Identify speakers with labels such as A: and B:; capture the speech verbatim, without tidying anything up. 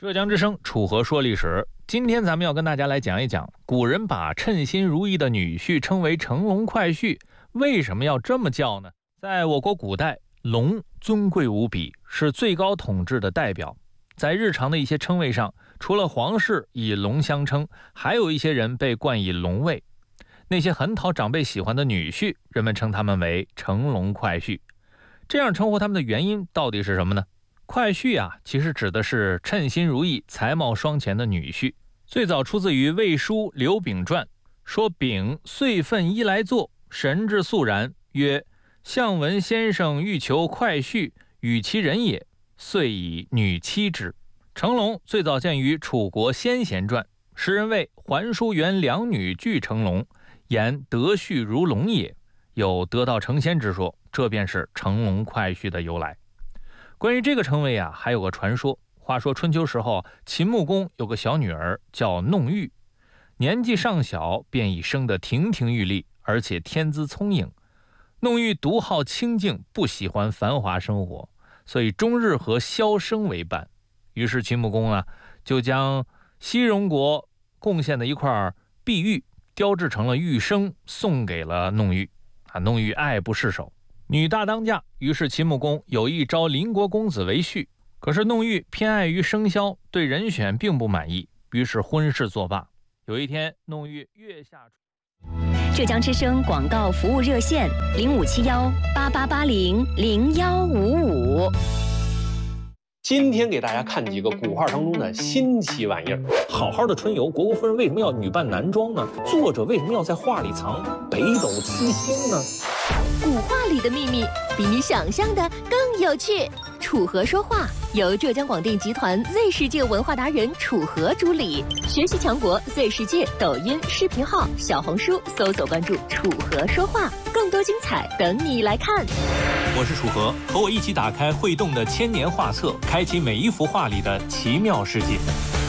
A: 浙江之声楚河说历史，今天咱们要跟大家来讲一讲，古人把称心如意的女婿称为乘龙快婿，为什么要这么叫呢？在我国古代，龙尊贵无比，是最高统治的代表。在日常的一些称谓上，除了皇室以龙相称，还有一些人被冠以龙位。那些很讨长辈喜欢的女婿，人们称他们为乘龙快婿。这样称呼他们的原因到底是什么呢？快婿啊，其实指的是称心如意、才貌双全的女婿。最早出自于《魏书·刘秉传》，说秉岁分衣来坐，神志肃然，曰：相闻先生欲求快婿，与其人也，遂以女妻之。乘龙最早见于楚国先贤传，时人谓桓叔元两女俱乘龙，言得婿如龙也，有得道成仙之说，这便是乘龙快婿的由来。关于这个称谓啊，还有个传说。话说春秋时候，秦穆公有个小女儿叫弄玉，年纪尚小，便已生得亭亭玉立，而且天资聪颖。弄玉独好清静，不喜欢繁华生活，所以终日和萧生为伴。于是秦穆公啊，就将西戎国贡献的一块碧玉雕制成了玉笙，送给了弄玉。啊，弄玉爱不释手，女大当嫁，于是秦穆公有意招邻国公子为婿。可是弄玉偏爱于生肖，对人选并不满意，于是婚事作罢。有一天，弄玉月下。
B: 浙江之声广告服务热线零五七幺八八八零零幺五五。
C: 今天给大家看几个古画当中的新奇玩意儿。好好的春游，虢国夫人为什么要女扮男装呢？作者为什么要在画里藏北斗七星呢？
B: 古画里的秘密比你想象的更有趣。楚河说话由浙江广电集团 Z 世界文化达人楚河主理，学习强国 Z 世界抖音视频号、小红书搜索关注楚河说话，更多精彩等你来看。
A: 我是楚河，和我一起打开会动的千年画册，开启每一幅画里的奇妙世界。